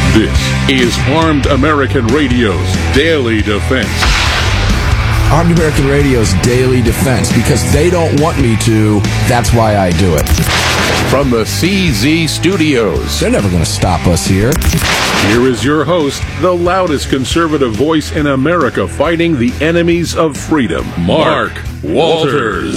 This is Armed American Radio's Daily Defense. Armed American Radio's Daily Defense, because they don't want me to, that's why I do it. From the CZ Studios. They're never going to stop us here. Here is your host, the loudest conservative voice in America fighting the enemies of freedom, Mark Walters.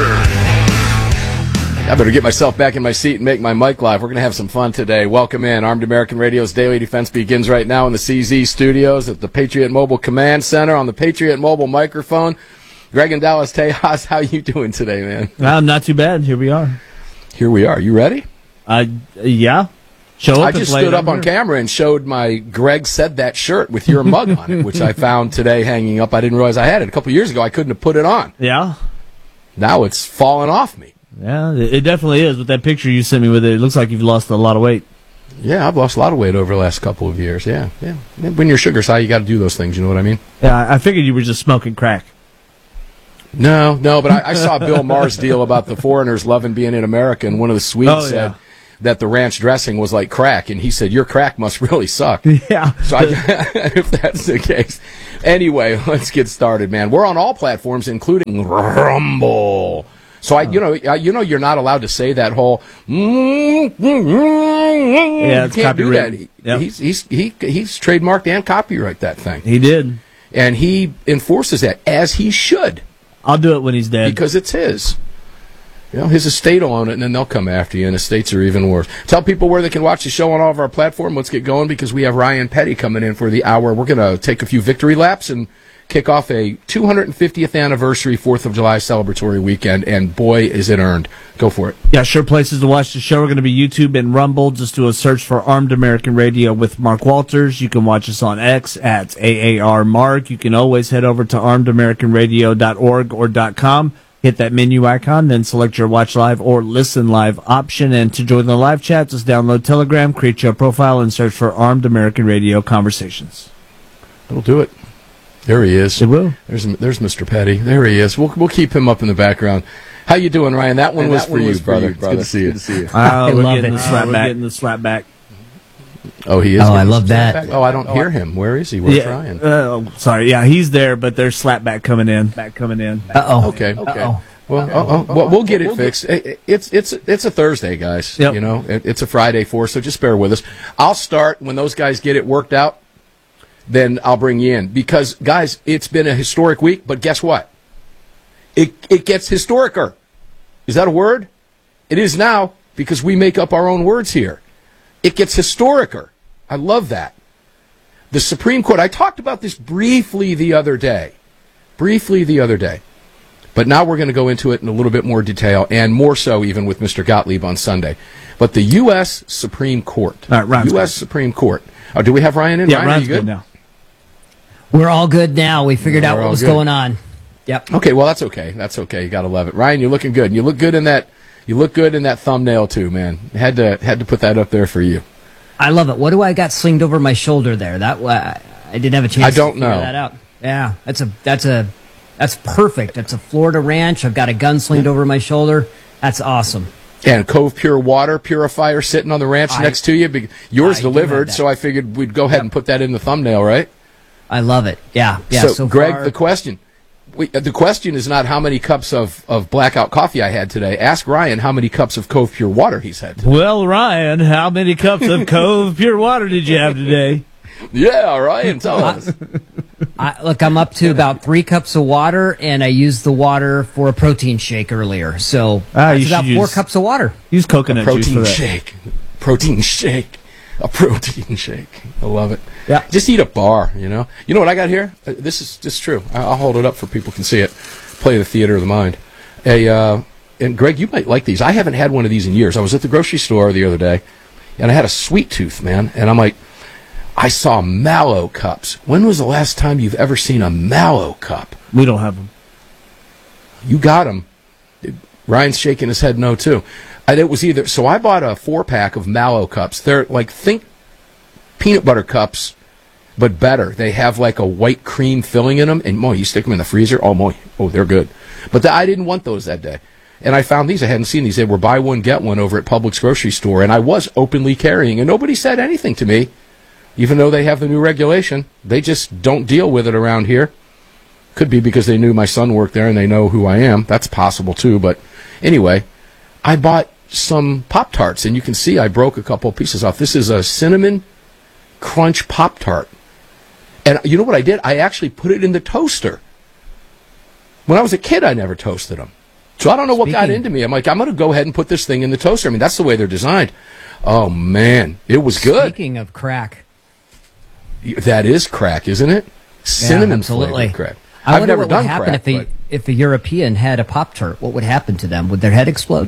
I better get myself back in my seat and make my mic live. We're going to have some fun today. Welcome in. Armed American Radio's Daily Defense begins right now in the CZ Studios at the Patriot Mobile Command Center on the Patriot Mobile microphone. Greg and Dallas Tejas, how you doing today, man? Not too bad. Here we are. Here we are. You ready? Yeah. Show up. I just stood up on camera and showed my Greg Said That shirt with your mug on it, which I found today hanging up. I didn't realize I had it. A couple years ago, I couldn't have put it on. Yeah. Now it's fallen off me. Yeah, it definitely is. With that picture you sent me with it, it looks like you've lost a lot of weight. Yeah, I've lost a lot of weight over the last couple of years. Yeah. When your sugar's high, you got to do those things. You know what I mean? Yeah, I figured you were just smoking crack. No, but I saw Bill Maher's deal about the foreigners loving being in America, and one of the Swedes said that the ranch dressing was like crack, and he said, your crack must really suck. Yeah. So if that's the case. Anyway, let's get started, man. We're on all platforms, including Rumble. So you're not allowed to say that whole. Yeah, it's can't do that. Yep. He's trademarked and copyright that thing. He did, and he enforces that as he should. I'll do it when he's dead because it's his. His estate will own it, and then they'll come after you, and estates are even worse. Tell people where they can watch the show on all of our platforms. Let's get going because we have Ryan Petty coming in for the hour. We're going to take a few victory laps and kick off a 250th anniversary 4th of July celebratory weekend, and boy, is it earned. Go for it. Yeah, sure places to watch the show are going to be YouTube and Rumble. Just do a search for Armed American Radio with Mark Walters. You can watch us on X at AARMark. You can always head over to armedamericanradio.org or .com. Hit that menu icon, then select your watch live or listen live option. And to join the live chat, just download Telegram, create your profile, and search for Armed American Radio Conversations. It'll do it. There he is. It will. There's Mr. Petty. There he is. We'll keep him up in the background. How you doing, Ryan? That one was for you, brother. It's good to see you. We're getting the slap back. Oh, he is. Oh, I love that. Oh, I don't hear him. Where is he? Where's Ryan? Sorry. Yeah, he's there, but there's slapback coming in. Uh-oh. Okay. Uh-oh. Well, we'll get it fixed. It's a Thursday, guys. Yep. It's a Friday for us, so just bear with us. I'll start when those guys get it worked out. Then I'll bring you in because, guys, it's been a historic week. But guess what? It gets historicer. Is that a word? It is now because we make up our own words here. It gets historicer. I love that. The Supreme Court. I talked about this briefly the other day. But now we're going to go into it in a little bit more detail, and more so even with Mr. Gottlieb on Sunday. But the U.S. Supreme Court. All right, Ryan's U.S. good. Supreme Court. Oh, do we have Ryan in? Yeah, Ryan, Ryan's are you good now. We're all good now. We figured out what was going on. Yep. Okay, well, that's okay. You got to love it. Ryan, you're looking good. You look good in that thumbnail too, man. Had to put that up there for you. I love it. What do I got slinged over my shoulder there? I didn't have a chance to figure that out. Yeah, that's perfect. That's a Florida ranch. I've got a gun slinged over my shoulder. That's awesome. And Cove Pure Water Purifier sitting on the ranch next to you. Yours delivered, so I figured we'd go ahead and put that in the thumbnail, right? I love it. Yeah. So Greg, the question is not how many cups of blackout coffee I had today. Ask Ryan how many cups of Cove Pure Water he's had today. Well, Ryan, how many cups of Cove Pure Water did you have today? Yeah, Ryan, tell us. I'm up to about 3 cups of water, and I used the water for a protein shake earlier. So it's about 4 cups of water. Use coconut juice for that. Protein shake. A protein shake. I love it. Yeah. Just eat a bar, You know what I got here? This is just true. I'll hold it up for people can see it. Play the theater of the mind. And Greg, you might like these. I haven't had one of these in years. I was at the grocery store the other day, and I had a sweet tooth, man. And I'm like, I saw Mallow cups. When was the last time you've ever seen a Mallow cup? We don't have them. You got them. Ryan's shaking his head no, too. It was either, so I bought a 4-pack of Mallow cups. They're like, think peanut butter cups, but better. They have like a white cream filling in them, and you stick them in the freezer. Oh, they're good. But I didn't want those that day. And I found these. I hadn't seen these. They were buy one, get one over at Publix grocery store, and I was openly carrying, and nobody said anything to me. Even though they have the new regulation, they just don't deal with it around here. Could be because they knew my son worked there and they know who I am. That's possible too. But anyway, I bought some Pop-Tarts, and you can see I broke a couple of pieces off. This is a Cinnamon Crunch Pop-Tart. And you know what I did? I actually put it in the toaster. When I was a kid, I never toasted them. So I don't know what got into me. I'm like, I'm going to go ahead and put this thing in the toaster. I mean, that's the way they're designed. Oh, man. It was good. Speaking of crack. That is crack, isn't it? Cinnamon flavored crack. I've never done crack. What would happen if a European had a Pop-Tart? What would happen to them? Would their head explode?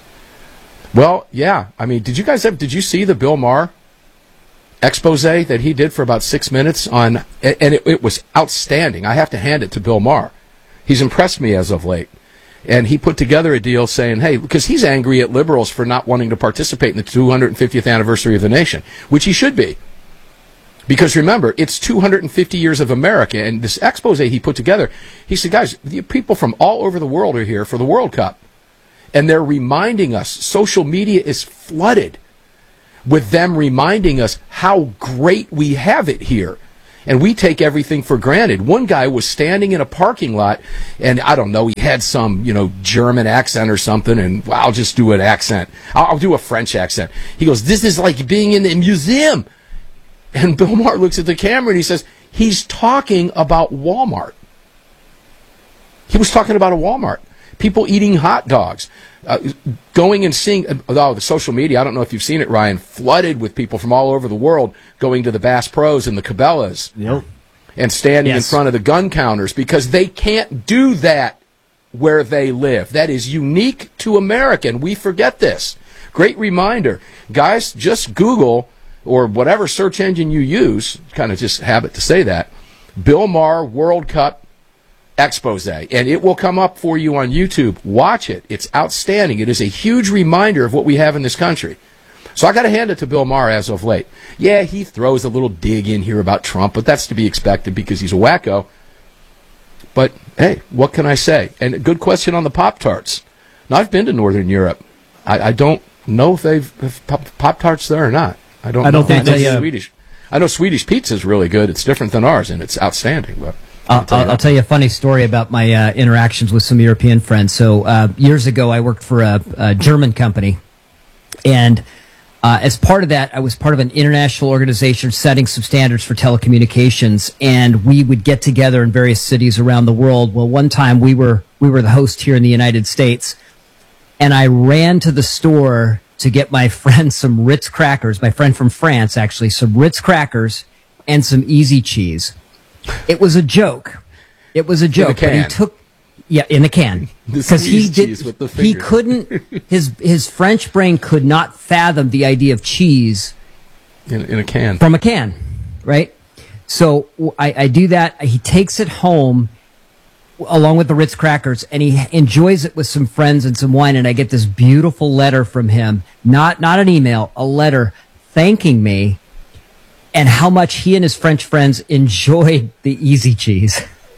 Well, yeah. I mean, did you see the Bill Maher expose that he did for about 6 minutes on, and it was outstanding. I have to hand it to Bill Maher. He's impressed me as of late. And he put together a deal saying, hey, because he's angry at liberals for not wanting to participate in the 250th anniversary of the nation, which he should be. Because remember, it's 250 years of America, and this expose he put together, he said, guys, the people from all over the world are here for the World Cup. And they're reminding us, social media is flooded with them reminding us how great we have it here. And we take everything for granted. One guy was standing in a parking lot, and I don't know, he had some, German accent or something, and I'll just do an accent. I'll do a French accent. He goes, this is like being in a museum. And Bill Maher looks at the camera and he says, he's talking about Walmart. He was talking about a Walmart. People eating hot dogs. Going and seeing, the social media, I don't know if you've seen it, Ryan, flooded with people from all over the world going to the Bass Pros and the Cabela's. Yep. And standing in front of the gun counters because they can't do that where they live. That is unique to America, and we forget this. Great reminder. Guys, just Google or whatever search engine you use, kind of just habit to say that, Bill Maher World Cup expose, and it will come up for you on YouTube. Watch it. It's outstanding. It is a huge reminder of what we have in this country. So I got to hand it to Bill Maher as of late. Yeah, he throws a little dig in here about Trump, but that's to be expected because he's a wacko. But, hey, what can I say? And a good question on the Pop-Tarts. Now, I've been to Northern Europe. I don't know if they've Pop-Tarts there or not. I don't think Swedish. I know Swedish pizza is really good. It's different than ours, and it's outstanding. But I'll tell you a funny story about my interactions with some European friends. So years ago, I worked for a German company, and as part of that, I was part of an international organization setting some standards for telecommunications, and we would get together in various cities around the world. Well, one time we were the host here in the United States, and I ran to the store to get my friend some Ritz crackers, my friend from France, actually, some Ritz crackers and some Easy Cheese. It was a joke. But he took, in the can. Because he couldn't, his French brain could not fathom the idea of cheese. In a can. From a can, right? So I do that. He takes it home along with the Ritz crackers, and he enjoys it with some friends and some wine, and I get this beautiful letter from him, not an email, a letter thanking me, and how much he and his French friends enjoyed the Easy Cheese.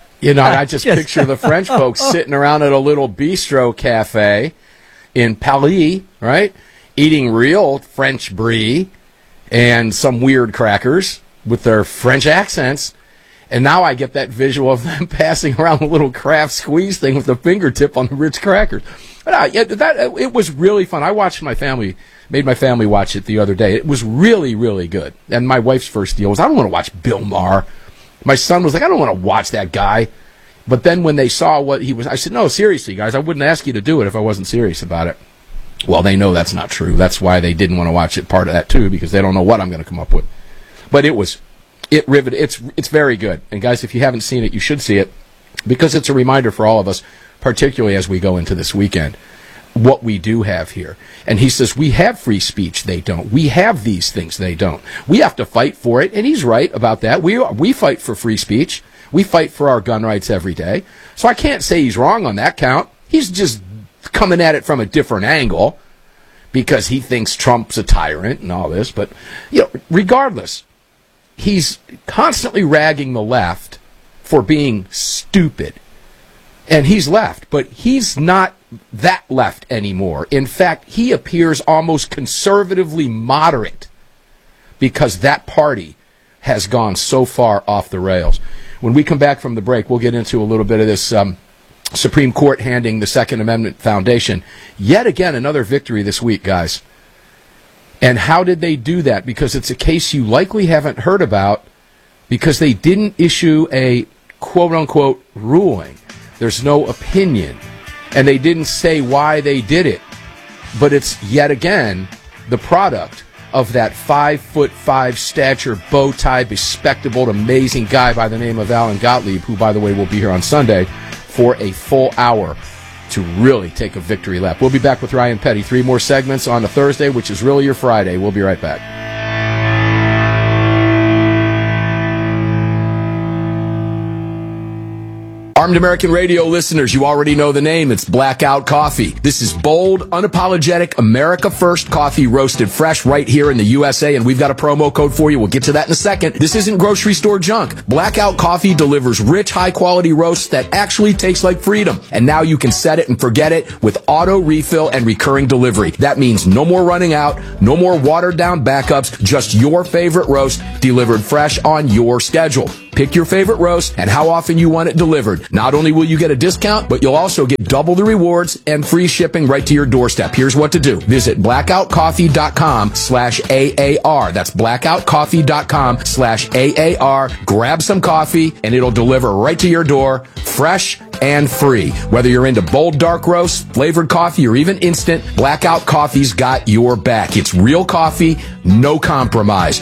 I just picture the French folks sitting around at a little bistro cafe in Paris, right, eating real French brie and some weird crackers with their French accents. And now I get that visual of them passing around a little Kraft squeeze thing with a fingertip on the Ritz crackers. But it was really fun. I watched made my family watch it the other day. It was really, really good. And my wife's first deal was, I don't want to watch Bill Maher. My son was like, I don't want to watch that guy. But then when they saw what he was, I said, no, seriously, guys, I wouldn't ask you to do it if I wasn't serious about it. Well, they know that's not true. That's why they didn't want to watch it, part of that, too, because they don't know what I'm going to come up with. But it riveted. It's very good. And guys, if you haven't seen it, you should see it because it's a reminder for all of us, particularly as we go into this weekend, what we do have here. And he says, we have free speech. They don't. We have these things. They don't. We have to fight for it. And he's right about that. We fight for free speech. We fight for our gun rights every day. So I can't say he's wrong on that count. He's just coming at it from a different angle because he thinks Trump's a tyrant and all this. But, regardless, he's constantly ragging the left for being stupid. And he's left, but he's not that left anymore. In fact, he appears almost conservatively moderate because that party has gone so far off the rails. When we come back from the break, we'll get into a little bit of this Supreme Court handing the Second Amendment foundation. Yet again, another victory this week, guys. And how did they do that? Because it's a case you likely haven't heard about, because they didn't issue a quote-unquote ruling. There's no opinion. And they didn't say why they did it. But it's, yet again, the product of that 5'5" stature, bow-tie, bespectacled, amazing guy by the name of Alan Gottlieb, who, by the way, will be here on Sunday for a full hour to really take a victory lap. We'll be back with Ryan Petty. 3 more segments on a Thursday, which is really your Friday. We'll be right back. Armed American Radio listeners, you already know the name. It's Blackout Coffee. This is bold, unapologetic, America First coffee roasted fresh right here in the USA, and we've got a promo code for you. We'll get to that in a second. This isn't grocery store junk. Blackout Coffee delivers rich, high-quality roasts that actually taste like freedom. And now you can set it and forget it with auto refill and recurring delivery. That means no more running out, no more watered-down backups, just your favorite roast delivered fresh on your schedule. Pick your favorite roast and how often you want it delivered. Not only will you get a discount, but you'll also get double the rewards and free shipping right to your doorstep. Here's what to do. Visit blackoutcoffee.com/AAR. That's blackoutcoffee.com/AAR. Grab some coffee and it'll deliver right to your door, fresh and free. Whether you're into bold dark roast, flavored coffee, or even instant, Blackout Coffee's got your back. It's real coffee, no compromise.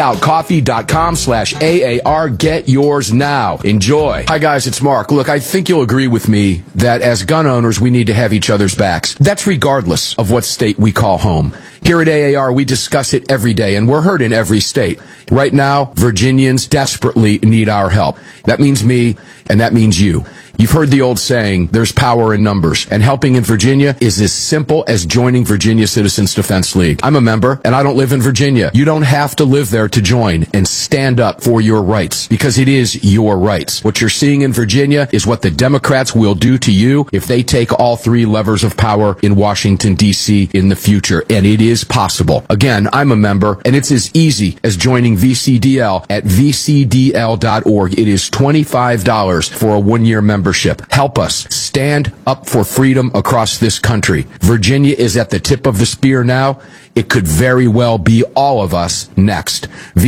blackoutcoffee.com/AAR. Get yours now. Enjoy. Hi guys, it's Mark. Look, I think you'll agree with me that as gun owners, we need to have each other's backs. That's regardless of what state we call home. Here at AAR, we discuss it every day, and we're heard in every state. Right now, Virginians desperately need our help. That means me, and that means you. You've heard the old saying, there's power in numbers, and helping in Virginia is as simple as joining Virginia Citizens Defense League. I'm a member, and I don't live in Virginia. You don't have to live there to join and stand up for your rights, because it is your rights. What you're seeing in Virginia is what the Democrats will do to you if they take all 3 levers of power in Washington, D.C. in the future, and it is possible. Again, I'm a member, and it's as easy as joining VCDL at vcdl.org. It is $25 for a 1-year membership. Help us stand up for freedom across this country. Virginia is at the tip of the spear now. It could very well be all of us next.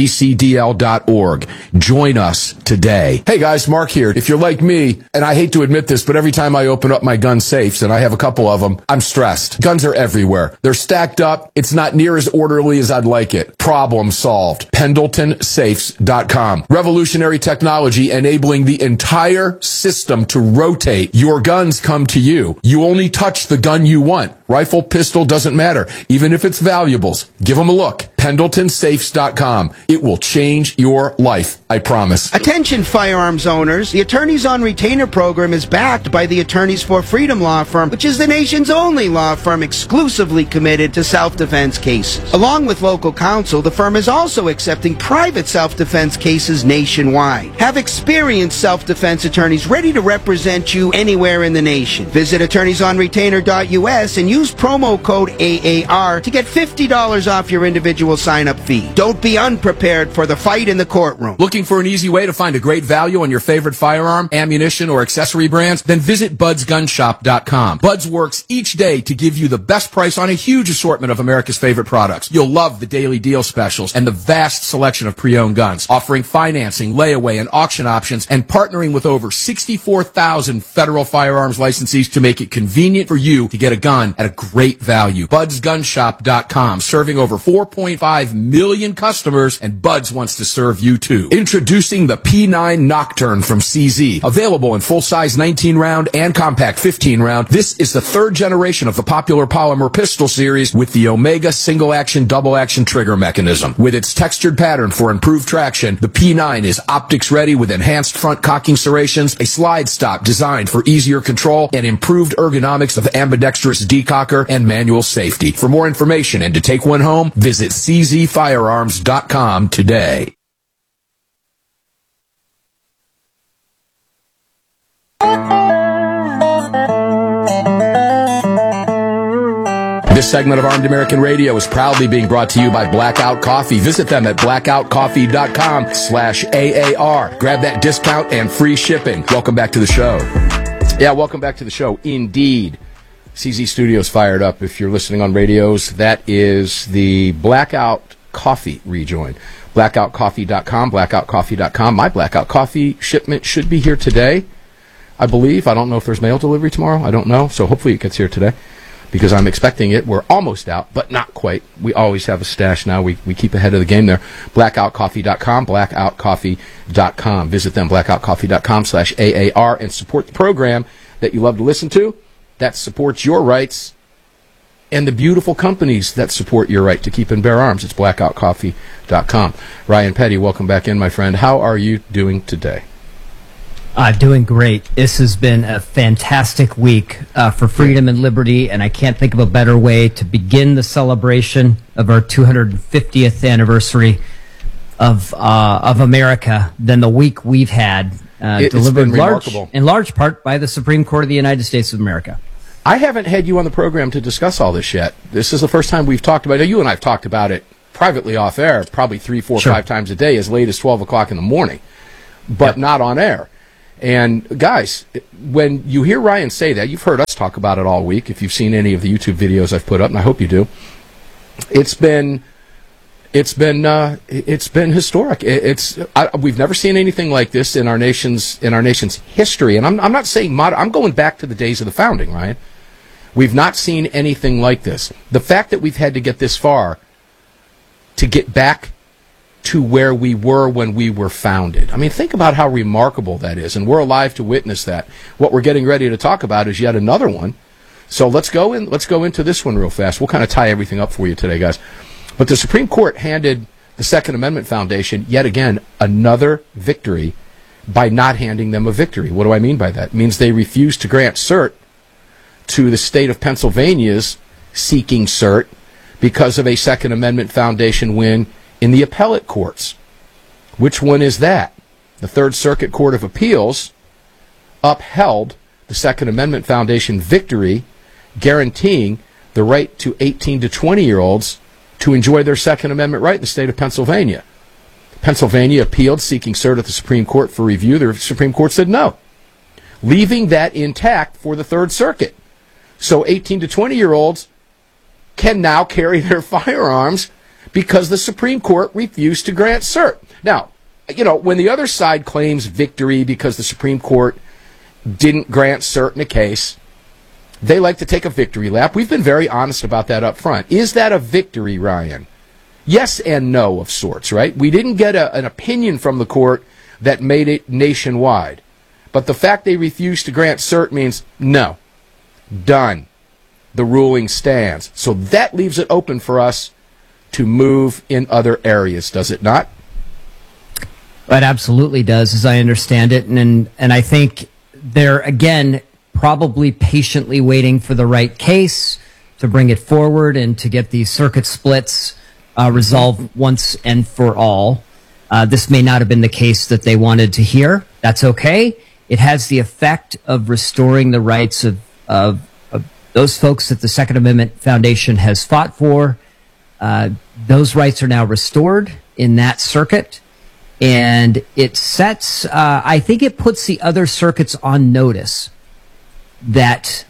VCDL.org. Join us today. Hey guys, Mark here. If you're like me, and I hate to admit this, but every time I open up my gun safes, and I have a couple of them, I'm stressed. Guns are everywhere. They're stacked up. It's not near as orderly as I'd like it. Problem solved. PendletonSafes.com. Revolutionary technology enabling the entire system to rotate. Your guns come to you. You only touch the gun you want. Rifle, pistol, doesn't matter. Even if it's valuables, give them a look. PendletonSafes.com. It will change your life, I promise. Attention firearms owners. The Attorneys on Retainer program is backed by the Attorneys for Freedom law firm, which is the nation's only law firm exclusively committed to self-defense cases. Along with local counsel, the firm is also accepting private self-defense cases nationwide. Have experienced self-defense attorneys ready to represent you anywhere in the nation. Visit attorneysonretainer.us and use promo code AAR to get $50 off your individual sign-up fee. Don't be unprepared for the fight in the courtroom. Looking for an easy way to find a great value on your favorite firearm, ammunition, or accessory brands? Then visit budsgunshop.com. Buds works each day to give you the best price on a huge assortment of America's favorite products. You'll love the daily deal specials and the vast selection of pre-owned guns, offering financing, layaway, and auction options, and partnering with over 64,000 federal firearms licensees to make it convenient for you to get a gun at a great value. budsgunshop.com, serving over 4.5 million customers, and Buds wants to serve you too. Introducing the P9 Nocturne from CZ, available in full-size 19-round and compact 15-round. This is the 3rd generation of the popular polymer pistol series with the Omega single-action, double-action trigger mechanism. With its textured pattern for improved traction, the P9 is optics-ready with enhanced front cocking serrations, a slide stop designed for easier control, and improved ergonomics of ambidextrous decocker and manual safety. For more information and to take one home, visit czfirearms.com today. This segment of Armed American Radio is proudly being brought to you by Blackout Coffee. Visit them at blackoutcoffee.com/AAR. Grab that discount and free shipping. Welcome back to the show. Yeah, welcome back to the show. Indeed. CZ Studios fired up. If you're listening on radios, that is the Blackout Coffee rejoin. Blackoutcoffee.com, blackoutcoffee.com. My Blackout Coffee shipment should be here today, I believe. I don't know if there's mail delivery tomorrow. I don't know. So hopefully it gets here today, because I'm expecting it. We're almost out, but not quite. We always have a stash now. We keep ahead of the game there. Blackoutcoffee.com, blackoutcoffee.com. Visit them, blackoutcoffee.com/AAR, and support the program that you love to listen to, that supports your rights, and the beautiful companies that support your right to keep and bear arms. It's blackoutcoffee.com. Ryan Petty, welcome back in, my friend. How are you doing today? Doing great. This has been a fantastic week for freedom and liberty, and I can't think of a better way to begin the celebration of our 250th anniversary of America than the week we've had, delivered in large part by the Supreme Court of the United States of America. I haven't had you on the program to discuss all this yet. This is the first time we've talked about it. You and I have talked about it privately off air, probably 3, 4, 5 times a day, as late as 12 o'clock in the morning, but not on air. And guys, when you hear Ryan say that, you've heard us talk about it all week. If you've seen any of the YouTube videos I've put up, and I hope you do, it's been historic. We've never seen anything like this in our nation's history. And I'm not saying I'm going back to the days of the founding, Ryan. We've not seen anything like this. The fact that we've had to get this far to get back to where we were when we were founded. I mean, think about how remarkable that is, and we're alive to witness that. What we're getting ready to talk about is yet another one. So let's go into this one real fast. We'll kind of tie everything up for you today, guys. But the Supreme Court handed the Second Amendment Foundation yet again another victory by not handing them a victory. What do I mean by that? It means they refused to grant cert to the state of Pennsylvania's seeking cert because of a Second Amendment Foundation win in the appellate courts. Which one is that? The Third Circuit Court of Appeals upheld the Second Amendment Foundation victory, guaranteeing the right to 18 to 20-year-olds to enjoy their Second Amendment right in the state of Pennsylvania. Pennsylvania appealed, seeking cert at the Supreme Court for review. The Supreme Court said no, leaving that intact for the Third Circuit. So 18 to 20-year-olds can now carry their firearms because the Supreme Court refused to grant cert. Now, when the other side claims victory because the Supreme Court didn't grant cert in a case, they like to take a victory lap. We've been very honest about that up front. Is that a victory, Ryan? Yes and no of sorts, right? We didn't get an opinion from the court that made it nationwide. But the fact they refused to grant cert means no. Done. The ruling stands. So that leaves it open for us to move in other areas, does it not? It absolutely does, as I understand it. And I think they're, again, probably patiently waiting for the right case to bring it forward and to get these circuit splits resolved once and for all. This may not have been the case that they wanted to hear. That's okay. It has the effect of restoring the rights of those folks that the Second Amendment Foundation has fought for. Those rights are now restored in that circuit. And it sets, I think it puts the other circuits on notice that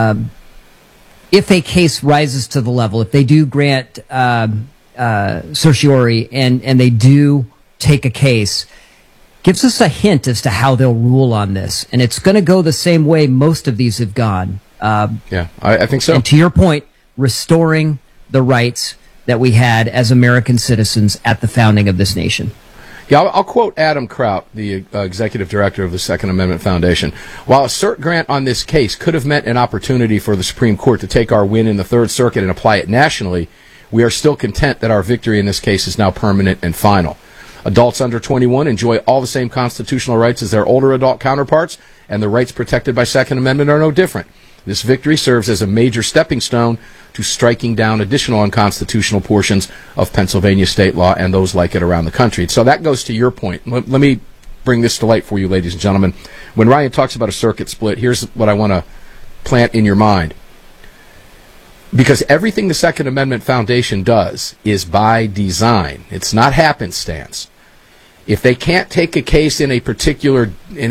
if a case rises to the level, if they do grant certiorari and they do take a case, gives us a hint as to how they'll rule on this. And it's going to go the same way most of these have gone. I think so. And to your point, restoring the rights that we had as American citizens at the founding of this nation. Yeah, I'll quote Adam Kraut, the executive director of the Second Amendment Foundation. While a cert grant on this case could have meant an opportunity for the Supreme Court to take our win in the Third Circuit and apply it nationally, we are still content that our victory in this case is now permanent and final. Adults under 21 enjoy all the same constitutional rights as their older adult counterparts, and the rights protected by Second Amendment are no different. This victory serves as a major stepping stone to striking down additional unconstitutional portions of Pennsylvania state law and those like it around the country. So that goes to your point. Let me bring this to light for you, ladies and gentlemen. When Ryan talks about a circuit split, here's what I want to plant in your mind. Because everything the Second Amendment Foundation does is by design. It's not happenstance. If they can't take a case in a particular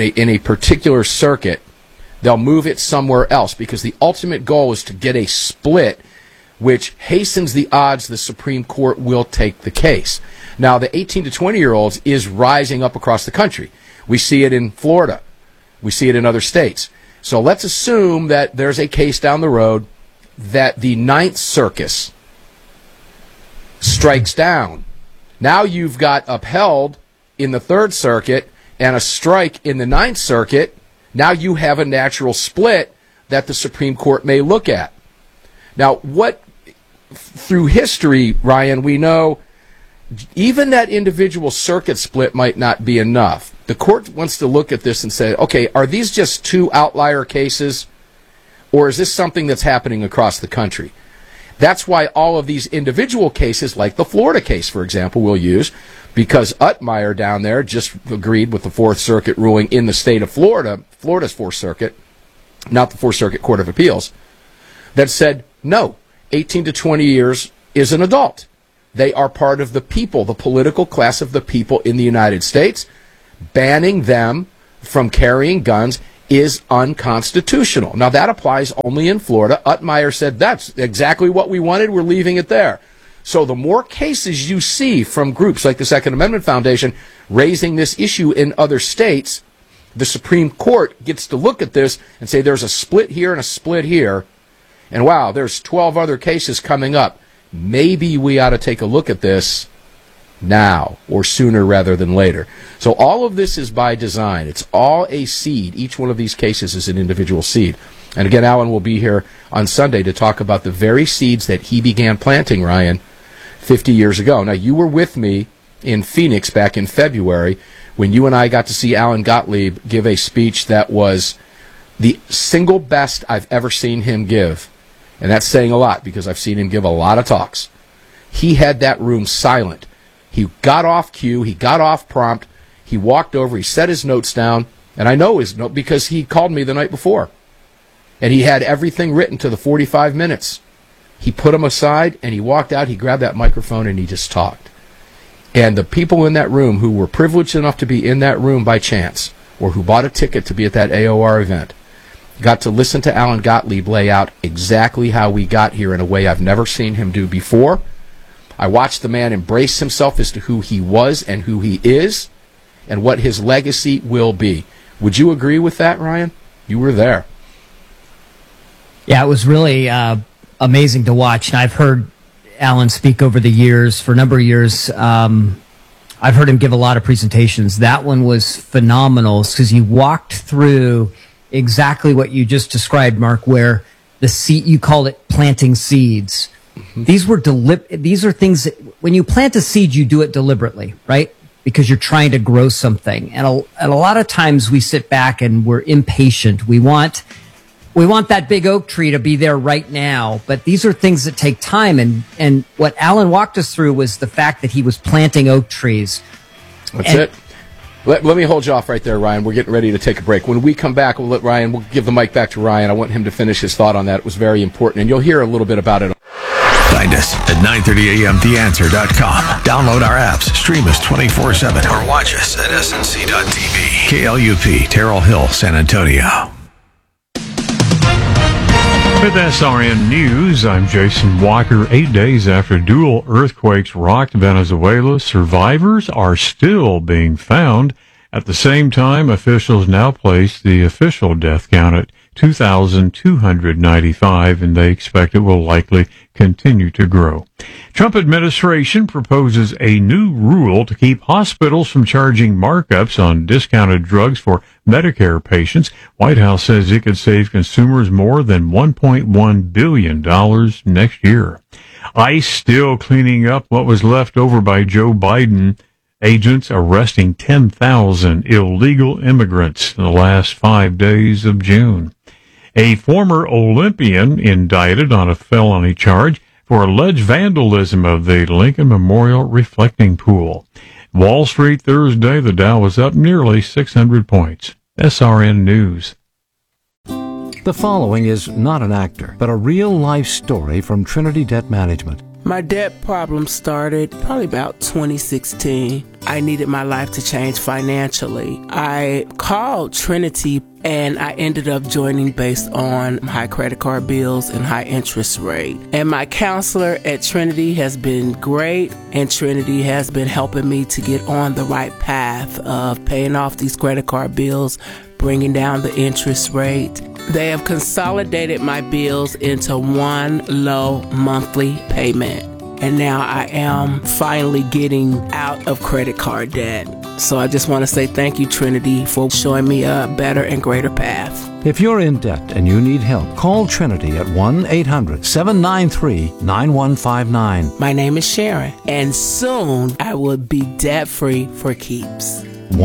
circuit, they'll move it somewhere else, because the ultimate goal is to get a split which hastens the odds the Supreme Court will take the case. Now, the 18 to 20-year-olds is rising up across the country. We see it in Florida. We see it in other states. So let's assume that there's a case down the road that the Ninth Circuit strikes down. Now you've got upheld in the Third Circuit and a strike in the Ninth Circuit. Now you have a natural split that the Supreme Court may look at. Now, through history, Ryan, we know even that individual circuit split might not be enough. The court wants to look at this and say, okay, are these just two outlier cases, or is this something that's happening across the country? That's why all of these individual cases, like the Florida case, for example, we'll use, because Utmeyer down there just agreed with the Fourth Circuit ruling in the state of Florida, Florida's Fourth Circuit, not the Fourth Circuit Court of Appeals, that said, no, 18 to 20 years is an adult. They are part of the people, the political class of the people in the United States. Banning them from carrying guns is unconstitutional. Now, that applies only in Florida. Utmeyer said that's exactly what we wanted. We're leaving it there. So the more cases you see from groups like the Second Amendment Foundation raising this issue in other states, the Supreme Court gets to look at this and say there's a split here and a split here. And wow, there's 12 other cases coming up. Maybe we ought to take a look at this now, or sooner rather than later. So all of this is by design. It's all a seed. Each one of these cases is an individual seed. And again, Alan will be here on Sunday to talk about the very seeds that he began planting, Ryan, 50 years ago. Now, you were with me in Phoenix back in February when you and I got to see Alan Gottlieb give a speech that was the single best I've ever seen him give. And that's saying a lot, because I've seen him give a lot of talks. He had that room silent. He got off cue. He got off prompt. He walked over. He set his notes down. And I know his note because he called me the night before. And he had everything written to the 45 minutes. He put them aside, and he walked out. He grabbed that microphone, and he just talked. And the people in that room who were privileged enough to be in that room by chance, or who bought a ticket to be at that AOR event, got to listen to Alan Gottlieb lay out exactly how we got here in a way I've never seen him do before. I watched the man embrace himself as to who he was and who he is and what his legacy will be. Would you agree with that, Ryan? You were there. Yeah, it was really amazing to watch. And I've heard Alan speak over the years, for a number of years. I've heard him give a lot of presentations. That one was phenomenal because he walked through exactly what you just described, Mark, where the seed, you called it planting seeds. Mm-hmm. These are things that, when you plant a seed, you do it deliberately, right? Because you're trying to grow something. And a lot of times we sit back and we're impatient. We want that big oak tree to be there right now, but these are things that take time. And what Alan walked us through was the fact that he was planting oak trees. That's it. Let me hold you off right there, Ryan. We're getting ready to take a break. When we come back, we'll give the mic back to Ryan. I want him to finish his thought on that. It was very important, and you'll hear a little bit about it. Find us at 930amtheanswer.com. Download our apps, stream us 24/7, or watch us at snc.tv. KLUP, Terrell Hill, San Antonio. With SRN News, I'm Jason Walker. 8 days after dual earthquakes rocked Venezuela, survivors are still being found. At the same time, officials now place the official death count at 2,295, and they expect it will likely continue to grow. Trump administration proposes a new rule to keep hospitals from charging markups on discounted drugs for Medicare patients. White House says it could save consumers more than $1.1 billion next year. ICE still cleaning up what was left over by Joe Biden. Agents arresting 10,000 illegal immigrants in the last 5 days of June. A former Olympian indicted on a felony charge for alleged vandalism of the Lincoln Memorial reflecting pool. Wall Street Thursday, the Dow was up nearly 600 points. SRN News. The following is not an actor, but a real-life story from Trinity Debt Management. My debt problem started probably about 2016. I needed my life to change financially. I called Trinity and I ended up joining based on high credit card bills and high interest rate. And my counselor at Trinity has been great, and Trinity has been helping me to get on the right path of paying off these credit card bills, bringing down the interest rate. They have consolidated my bills into one low monthly payment. And now I am finally getting out of credit card debt. So I just want to say thank you, Trinity, for showing me a better and greater path. If you're in debt and you need help, call Trinity at 1-800-793-9159. My name is Sharon, and soon I will be debt-free for keeps.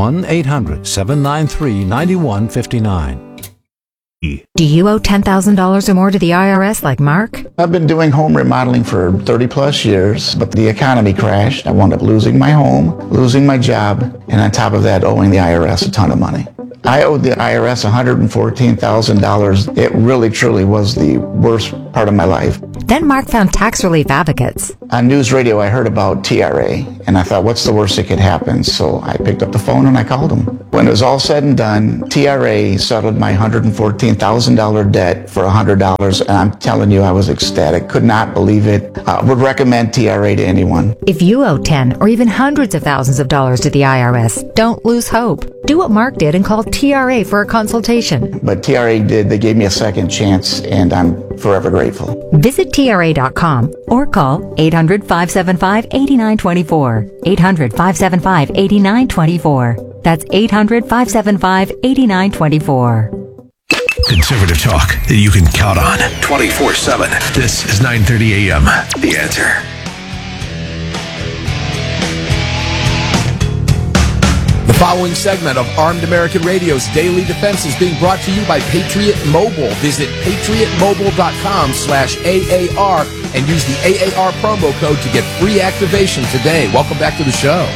1-800-793-9159. Do you owe $10,000 or more to the IRS like Mark? I've been doing home remodeling for 30 plus years, but the economy crashed. I wound up losing my home, losing my job, and on top of that, owing the IRS a ton of money. I owed the IRS $114,000. It really, truly was the worst part of my life. Then Mark found Tax Relief Advocates. On news radio, I heard about TRA, and I thought, what's the worst that could happen? So I picked up the phone and I called them. When it was all said and done, TRA settled my $114,000 debt for $100, and I'm telling you, I was ecstatic. Could not believe it. Would recommend TRA to anyone. If you owe 10 or even hundreds of thousands of dollars to the IRS, don't lose hope. Do what Mark did and call TRA for a consultation. But TRA did. They gave me a second chance, and I'm forever grateful. Visit TRA.com or call 800-575-8924. 800-575-8924. That's 800-575-8924. Conservative talk that you can count on 24/7. This is 9:30 a.m. The Answer. The following segment of Armed American Radio's Daily Defense is being brought to you by Patriot Mobile. Visit patriotmobile.com/AAR and use the AAR promo code to get free activation today. Welcome back to the show.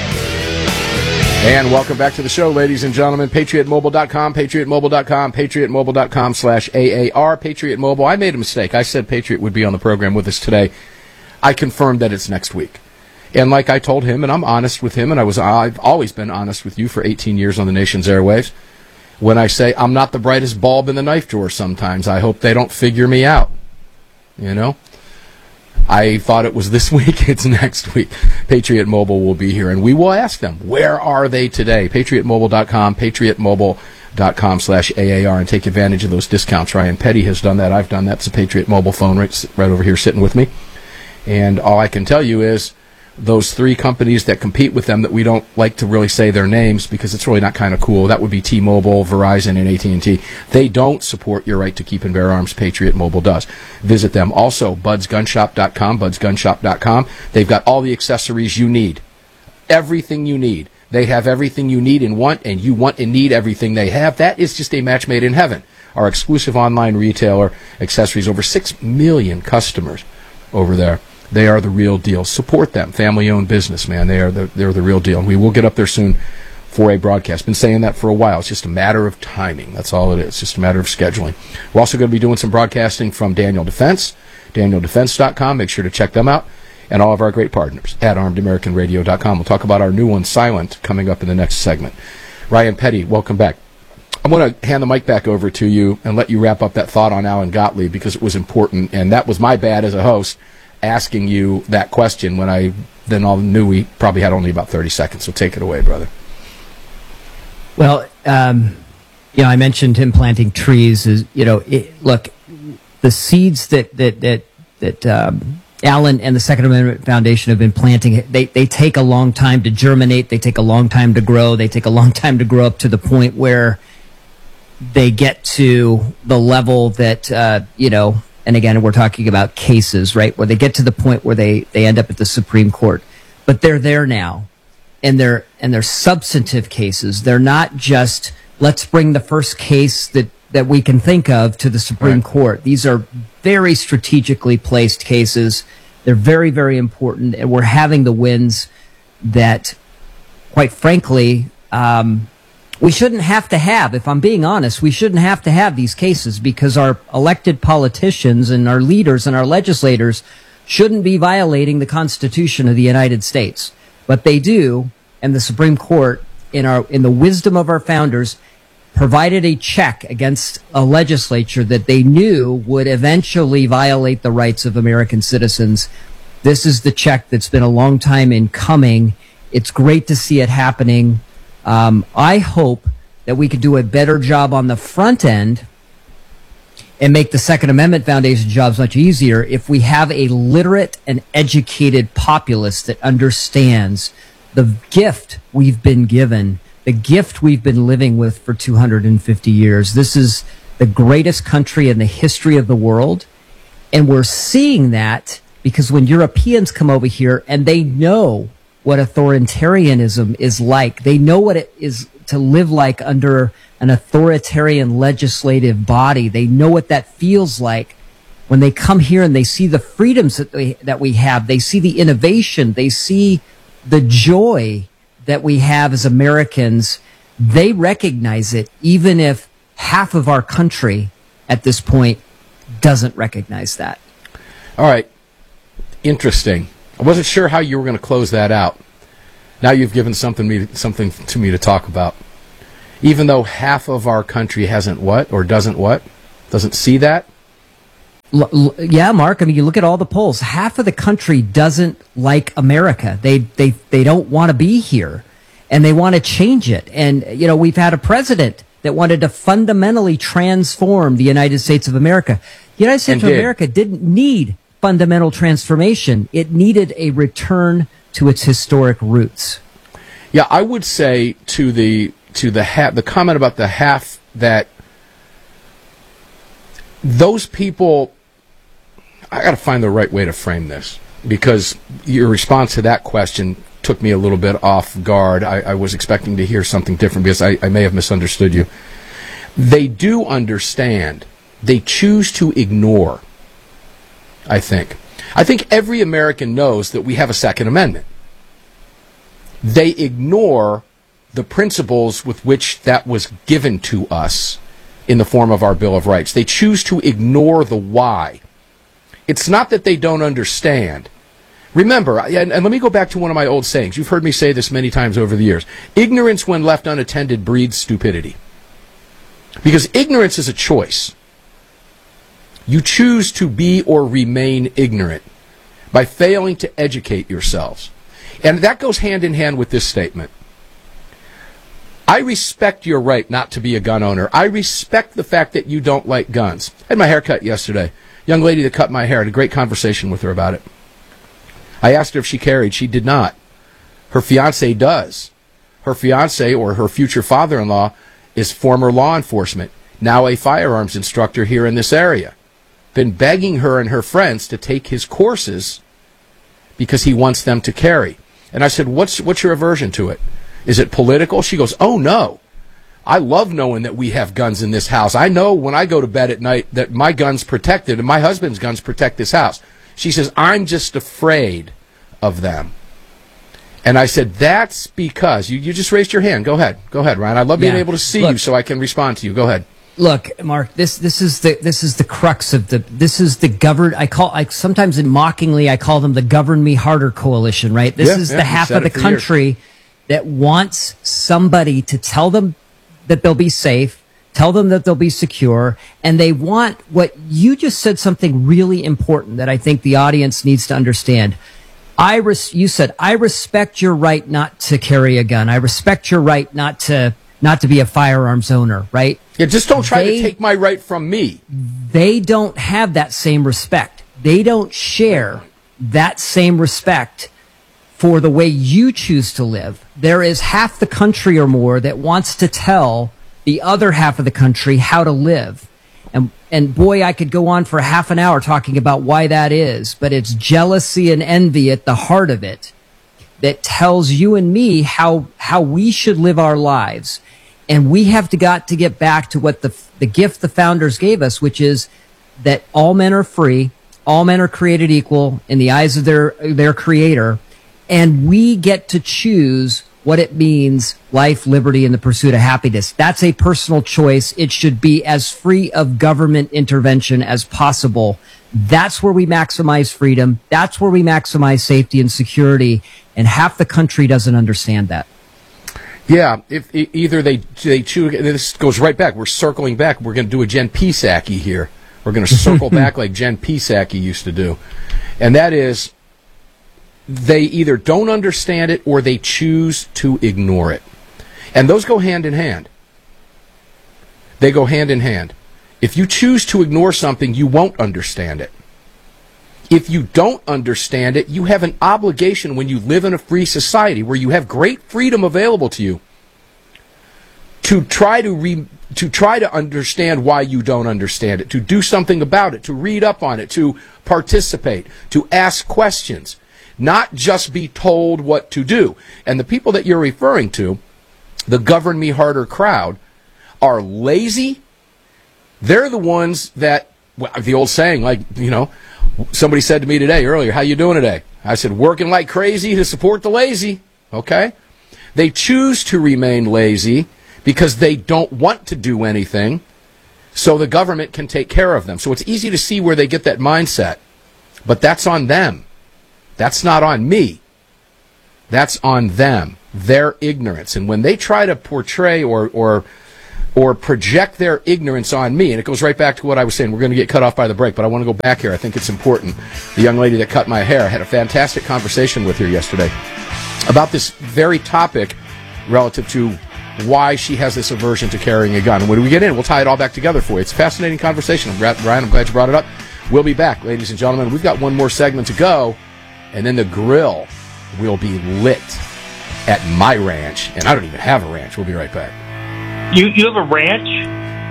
And welcome back to the show, ladies and gentlemen. PatriotMobile.com, PatriotMobile.com, PatriotMobile.com/AAR. Patriot Mobile. I made a mistake. I said Patriot would be on the program with us today. I confirmed that it's next week. And like I told him, and I'm honest with him, and I've always been honest with you for 18 years on the nation's airwaves, when I say I'm not the brightest bulb in the knife drawer sometimes, I hope they don't figure me out. You know? I thought it was this week. It's next week. Patriot Mobile will be here, and we will ask them, where are they today? PatriotMobile.com, PatriotMobile.com/AAR, and take advantage of those discounts. Ryan Petty has done that. I've done that. It's a Patriot Mobile phone right over here sitting with me. And all I can tell you is those three companies that compete with them that we don't like to really say their names because it's really not kind of cool. That would be T-Mobile, Verizon, and AT&T. They don't support your right to keep and bear arms. Patriot Mobile does. Visit them. Also, BudsGunShop.com, BudsGunShop.com. They've got all the accessories you need. Everything you need. They have everything you need and want, and you want and need everything they have. That is just a match made in heaven. Our exclusive online retailer, accessories, over 6 million customers over there. They are the real deal. Support them. Family-owned business, man. They're the real deal. And we will get up there soon for a broadcast. Been saying that for a while. It's just a matter of timing. That's all it is. It's just a matter of scheduling. We're also going to be doing some broadcasting from Daniel Defense, DanielDefense.com. Make sure to check them out. And all of our great partners at ArmedAmericanRadio.com. We'll talk about our new one, Silent, coming up in the next segment. Ryan Petty, welcome back. I'm going to hand the mic back over to you and let you wrap up that thought on Alan Gottlieb because it was important. And that was my bad as a host, asking you that question when I then all knew we probably had only about 30 seconds. So take it away, brother. Well, I mentioned him planting trees. Look, the seeds that Alan and the Second Amendment Foundation have been planting, they take a long time to germinate. They take a long time to grow. They take a long time to grow up to the point where they get to the level that, and again, we're talking about cases, right, where they get to the point where they end up at the Supreme Court. But they're there now, and they're substantive cases. They're not just, let's bring the first case that we can think of to the Supreme Court. These are very strategically placed cases. They're very, very important, and we're having the wins that, quite frankly, We shouldn't have to have, if I'm being honest, we shouldn't have to have these cases because our elected politicians and our leaders and our legislators shouldn't be violating the Constitution of the United States. But they do, and the Supreme Court, in the wisdom of our founders, provided a check against a legislature that they knew would eventually violate the rights of American citizens. This is the check that's been a long time in coming. It's great to see it happening. I hope that we could do a better job on the front end and make the Second Amendment Foundation jobs much easier if we have a literate and educated populace that understands the gift we've been given, the gift we've been living with for 250 years. This is the greatest country in the history of the world, and we're seeing that because when Europeans come over here and they know what authoritarianism is like, they know what it is to live like under an authoritarian legislative body. They know what that feels like when they come here and they see the freedoms that we have. They see the innovation. They see the joy that we have as Americans. They recognize it, even if half of our country at this point doesn't recognize that. All right. Interesting. I wasn't sure how you were going to close that out. Now you've given something to me to talk about. Even though half of our country hasn't what, or doesn't what? Doesn't see that? Yeah, Mark. I mean, you look at all the polls. Half of the country doesn't like America. They don't want to be here, and they want to change it. And, you know, we've had a president that wanted to fundamentally transform the United States of America. The United States of America didn't need fundamental transformation. It needed a return to its historic roots. Yeah, I would say to the comment about the half, that those people, I got to find the right way to frame this, because your response to that question took me a little bit off guard. I was expecting to hear something different because I may have misunderstood you. They do understand. They choose to ignore. I think every American knows that we have a Second Amendment. They ignore the principles with which that was given to us in the form of our Bill of Rights. They choose to ignore the why. It's not that they don't understand. Remember, and let me go back to one of my old sayings. You've heard me say this many times over the years. Ignorance, when left unattended, breeds stupidity. Because ignorance is a choice. You choose to be or remain ignorant by failing to educate yourselves. And that goes hand in hand with this statement. I respect your right not to be a gun owner. I respect the fact that you don't like guns. I had my hair cut yesterday. Young lady that cut my hair. I had a great conversation with her about it. I asked her if she carried. She did not. Her fiancé does. Her fiancé, or her future father-in-law, is former law enforcement, now a firearms instructor here in this area. Been begging her and her friends to take his courses because he wants them to carry. And I said, what's your aversion to it? Is it political? She goes, oh, no. I love knowing that we have guns in this house. I know when I go to bed at night that my gun's protected and my husband's guns protect this house. She says, I'm just afraid of them. And I said, that's because you just raised your hand. Go ahead, Ryan. I love being able to see you so I can respond to you. Go ahead. Look, Mark, this is the crux of this is the govern. Sometimes mockingly I call them the Govern Me Harder coalition, right? This is the half of the country that wants somebody to tell them that they'll be safe, tell them that they'll be secure, and they want what you just said, something really important that I think the audience needs to understand. You said, I respect your right not to carry a gun. I respect your right not to be a firearms owner, right? Yeah, just don't try to take my right from me. They don't have that same respect. They don't share that same respect for the way you choose to live. There is half the country or more that wants to tell the other half of the country how to live. And boy, I could go on for half an hour talking about why that is, but it's jealousy and envy at the heart of it that tells you and me how we should live our lives. And we have got to get back to what the gift the founders gave us, which is that all men are free, all men are created equal in the eyes of their creator, and we get to choose what it means, life, liberty, and the pursuit of happiness. That's a personal choice. It should be as free of government intervention as possible. That's where we maximize freedom. That's where we maximize safety and security. And half the country doesn't understand that. Yeah, if either they choose, this goes right back. We're circling back. We're going to do a Jen Psaki here. We're going to circle back like Jen Psaki used to do. And that is, they either don't understand it or they choose to ignore it. And those go hand in hand. They go hand in hand. If you choose to ignore something, you won't understand it. If you don't understand it, you have an obligation when you live in a free society where you have great freedom available to you to try to understand why you don't understand it, to do something about it, to read up on it, to participate, to ask questions, not just be told what to do. And the people that you're referring to, the govern me harder crowd, are lazy. They're the ones that, well, the old saying, like, you know, somebody said to me today, earlier, how you doing today? I said, working like crazy to support the lazy. Okay? They choose to remain lazy because they don't want to do anything so the government can take care of them. So it's easy to see where they get that mindset. But that's on them. That's not on me. That's on them. Their ignorance. And when they try to portray or project their ignorance on me, and it goes right back to what I was saying. We're going to get cut off by the break, but I want to go back here. I think it's important. The young lady that cut my hair, I had a fantastic conversation with her yesterday about this very topic relative to why she has this aversion to carrying a gun. And when we get in, we'll tie it all back together for you. It's a fascinating conversation. Ryan, I'm glad you brought it up. We'll be back, ladies and gentlemen. We've got one more segment to go, and then the grill will be lit at my ranch. And I don't even have a ranch. We'll be right back. You have a ranch?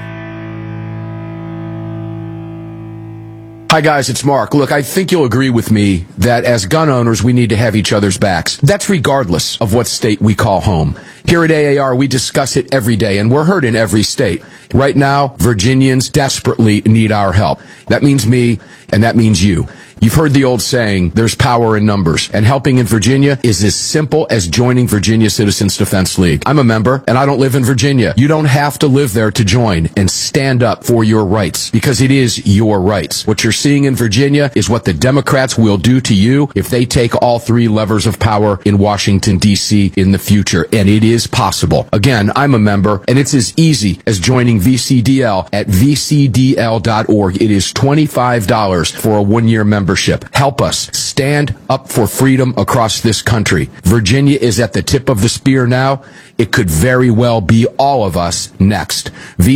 Hi, guys, it's Mark. Look, I think you'll agree with me that as gun owners, we need to have each other's backs. That's regardless of what state we call home. Here at AAR, we discuss it every day, and we're heard in every state. Right now, Virginians desperately need our help. That means me, and that means you. You've heard the old saying, there's power in numbers, and helping in Virginia is as simple as joining Virginia Citizens Defense League. I'm a member, and I don't live in Virginia. You don't have to live there to join and stand up for your rights, because it is your rights. What you're seeing in Virginia is what the Democrats will do to you if they take all three levers of power in Washington, D.C. in the future, and it is possible. Again, I'm a member, and it's as easy as joining VCDL at vcdl.org. It is $25 for a one-year membership. Help us stand up for freedom across this country. Virginia is at the tip of the spear now. It could very well be all of us next.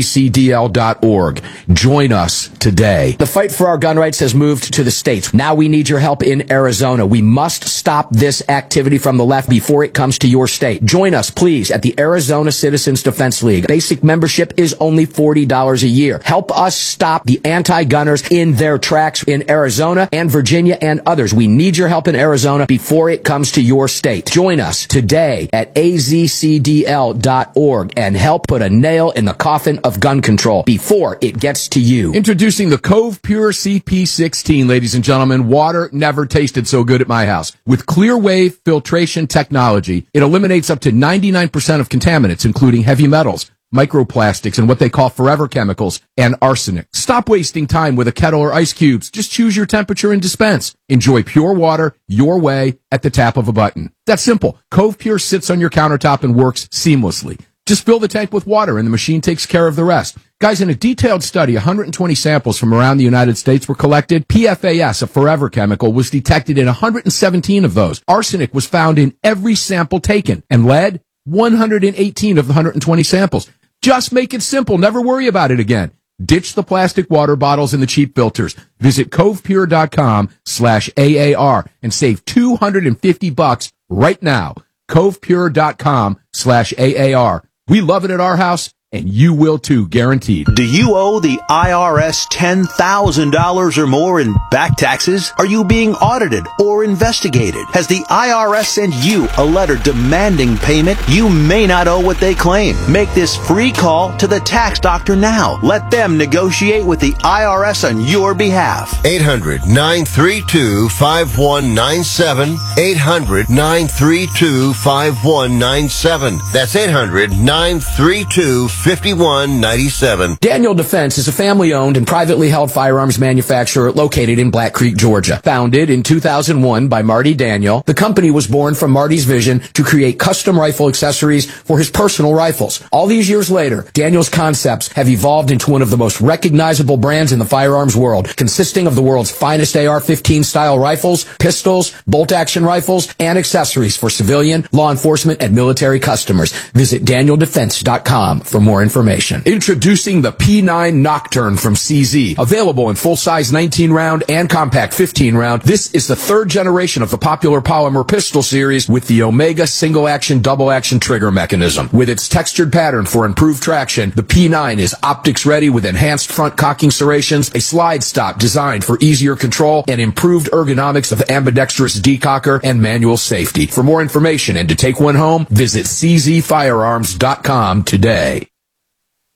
VCDL.org. Join us today. The fight for our gun rights has moved to the states. Now we need your help in Arizona. We must stop this activity from the left before it comes to your state. Join us, please, at the Arizona Citizens Defense League. Basic membership is only $40 a year. Help us stop the anti-gunners in their tracks in Arizona and Virginia and others. We need your help in Arizona before it comes to your state. Join us today at AZCDL.org and help put a nail in the coffin of gun control before it gets to you. Introducing the Cove Pure CP16, ladies and gentlemen. Water never tasted so good at my house. With clear wave filtration technology, it eliminates up to 99% of contaminants, including heavy metals, microplastics, and what they call forever chemicals, and arsenic. Stop wasting time with a kettle or ice cubes. Just choose your temperature and dispense. Enjoy pure water your way at the tap of a button. That's simple. Cove Pure sits on your countertop and works seamlessly. Just fill the tank with water and the machine takes care of the rest. Guys, in a detailed study, 120 samples from around the United States were collected. PFAS, a forever chemical, was detected in 117 of those. Arsenic was found in every sample taken, and lead, 118 of the 120 samples. Just make it simple. Never worry about it again. Ditch the plastic water bottles and the cheap filters. Visit covepure.com/AAR and save $250 right now. covepure.com/AAR. We love it at our house, and you will too, guaranteed. Do you owe the IRS $10,000 or more in back taxes? Are you being audited or investigated? Has the IRS sent you a letter demanding payment? You may not owe what they claim. Make this free call to the tax doctor now. Let them negotiate with the IRS on your behalf. 800-932-5197. 800-932-5197. That's 800-932-5197. Daniel Defense is a family-owned and privately held firearms manufacturer located in Black Creek, Georgia. Founded in 2001 by Marty Daniel, the company was born from Marty's vision to create custom rifle accessories for his personal rifles. All these years later, Daniel's concepts have evolved into one of the most recognizable brands in the firearms world, consisting of the world's finest AR-15 style rifles, pistols, bolt-action rifles, and accessories for civilian, law enforcement, and military customers. Visit DanielDefense.com for more information. Introducing the P9 Nocturne from CZ. Available in full-size 19-round and compact 15-round, this is the third generation of the popular polymer pistol series with the Omega single-action, double-action trigger mechanism. With its textured pattern for improved traction, the P9 is optics-ready with enhanced front cocking serrations, a slide stop designed for easier control, and improved ergonomics of ambidextrous decocker and manual safety. For more information and to take one home, visit czfirearms.com today.